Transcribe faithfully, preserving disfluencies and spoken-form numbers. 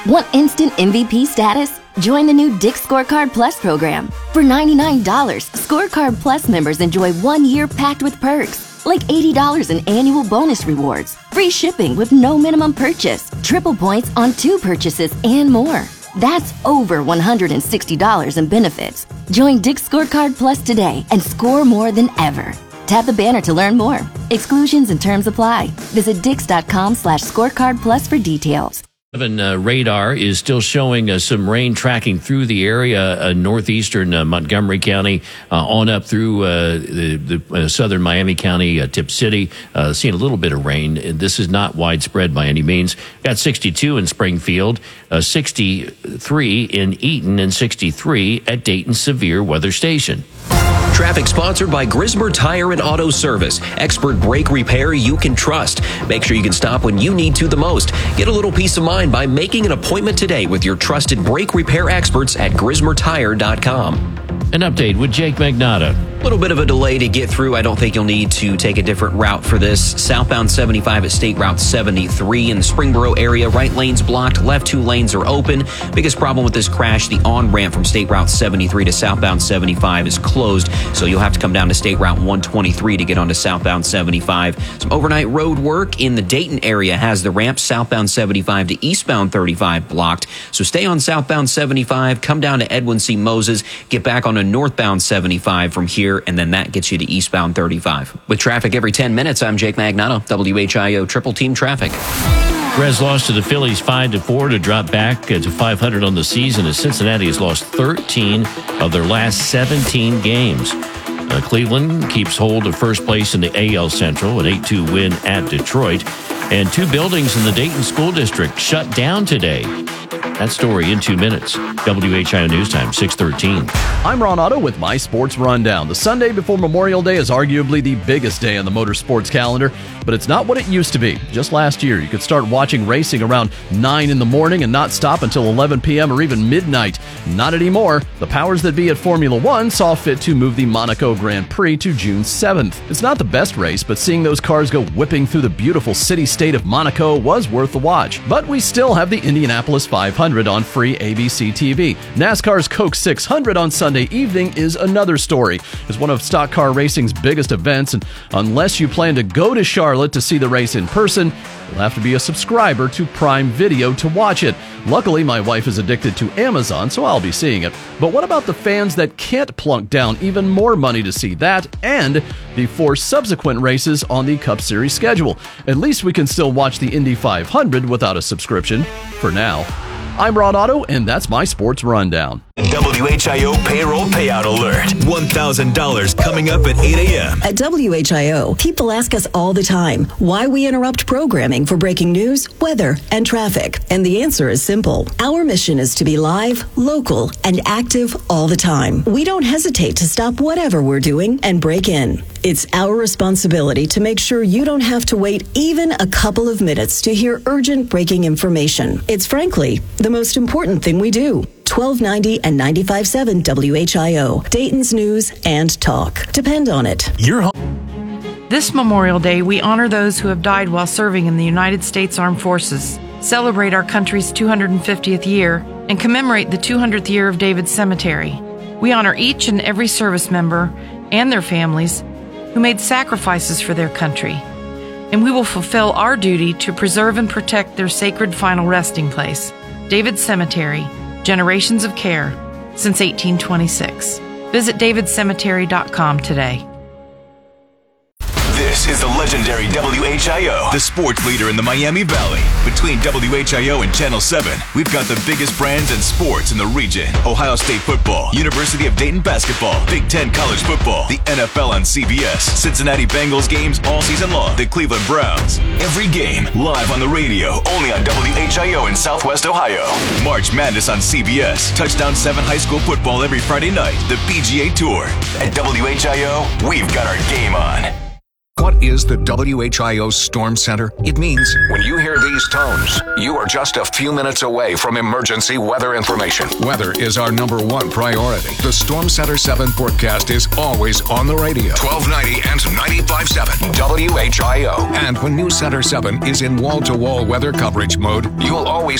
Want instant M V P status? Join the new Dick's Scorecard Plus program. For ninety-nine dollars, Scorecard Plus members enjoy one year packed with perks, like eighty dollars in annual bonus rewards, free shipping with no minimum purchase, triple points on two purchases, and more. That's over one hundred sixty dollars in benefits. Join Dick's Scorecard Plus today and score more than ever. Tap the banner to learn more. Exclusions and terms apply. Visit dix.com slash scorecard plus for details. Uh, radar is still showing uh, some rain tracking through the area, uh, northeastern uh, Montgomery County, uh, on up through uh, the, the uh, southern Miami County, uh, Tip City. Uh, seeing a little bit of rain. This is not widespread by any means. Got sixty-two in Springfield, uh, sixty-three in Eaton, and sixty-three at Dayton Severe Weather Station. Traffic sponsored by Grismer Tire and Auto Service. Expert brake repair you can trust. Make sure you can stop when you need to the most. Get a little peace of mind by making an appointment today with your trusted brake repair experts at grismer tire dot com. An update with Jake Magnotta. A little bit of a delay to get through. I don't think you'll need to take a different route for this. Southbound seventy-five at State Route seventy-three in the Springboro area. Right lane's blocked. Left two lanes are open. Biggest problem with this crash, the on-ramp from State Route seventy-three to southbound seventy-five is closed. So you'll have to come down to State Route one twenty-three to get onto southbound seventy-five. Some overnight road work in the Dayton area has the ramp southbound seventy-five to eastbound thirty-five blocked. So stay on southbound seventy-five, come down to Edwin C. Moses, get back on a northbound seventy-five from here, and then that gets you to eastbound thirty-five. With traffic every ten minutes, I'm Jake Magnotta, W H I O Triple Team Traffic. Reds lost to the Phillies five to four to drop back to five hundred on the season, as Cincinnati has lost thirteen of their last seventeen games. Uh, Cleveland keeps hold of first place in the A L Central, an eight two win at Detroit. And two buildings in the Dayton School District shut down today. That story in two minutes. W H I O News Time, six thirteen. I'm Ron Otto with my Sports Rundown. The Sunday before Memorial Day is arguably the biggest day on the motorsports calendar, but it's not what it used to be. Just last year, you could start watching racing around nine in the morning and not stop until eleven p.m. or even midnight. Not anymore. The powers that be at Formula One saw fit to move the Monaco Grand Prix to June seventh. It's not the best race, but seeing those cars go whipping through the beautiful city-state of Monaco was worth the watch. But we still have the Indianapolis five hundred on free A B C T V. NASCAR's Coke six hundred on Sunday evening is another story. It's one of stock car racing's biggest events, and unless you plan to go to Charlotte to see the race in person, you'll have to be a subscriber to Prime Video to watch it. Luckily, my wife is addicted to Amazon, so I'll be seeing it. But what about the fans that can't plunk down even more money to see that and the four subsequent races on the Cup Series schedule? At least we can still watch the Indy five hundred without a subscription, for now. I'm Ron Otto, and that's my Sports Rundown. W H I O Payroll Payout Alert. one thousand dollars coming up at eight a.m. At W H I O, people ask us all the time why we interrupt programming for breaking news, weather, and traffic. And the answer is simple. Our mission is to be live, local, and active all the time. We don't hesitate to stop whatever we're doing and break in. It's our responsibility to make sure you don't have to wait even a couple of minutes to hear urgent breaking information. It's frankly the most important thing we do. twelve ninety and ninety-five point seven W H I O, Dayton's News and Talk. Depend on it. You're home. This Memorial Day, we honor those who have died while serving in the United States Armed Forces, celebrate our country's two hundred fiftieth year, and commemorate the two hundredth year of David Cemetery. We honor each and every service member and their families who made sacrifices for their country, and we will fulfill our duty to preserve and protect their sacred final resting place, David Cemetery, Generations of Care, since eighteen twenty-six. Visit david cemetery dot com today. This is the legendary W H I O, the sports leader in the Miami Valley. Between W H I O and Channel seven, we've got the biggest brands and sports in the region. Ohio State football, University of Dayton basketball, Big Ten college football, the N F L on C B S, Cincinnati Bengals games all season long, the Cleveland Browns. Every game live on the radio, only on W H I O in Southwest Ohio. March Madness on C B S, Touchdown seven high school football every Friday night, the P G A Tour. At W H I O, we've got our game on. What is the W H I O Storm Center? It means when you hear these tones, you are just a few minutes away from emergency weather information. Weather is our number one priority. The Storm Center seven forecast is always on the radio. twelve ninety and ninety-five point seven W H I O. And when News Center seven is in wall-to-wall weather coverage mode, you'll always